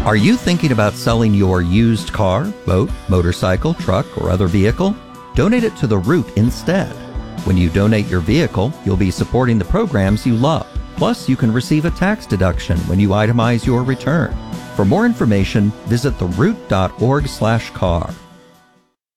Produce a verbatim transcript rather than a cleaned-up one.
Are you thinking about selling your used car, boat, motorcycle, truck, or other vehicle? Donate it to The Root instead. When you donate your vehicle, you'll be supporting the programs you love. Plus, you can receive a tax deduction when you itemize your return. For more information, visit the root dot org slash car.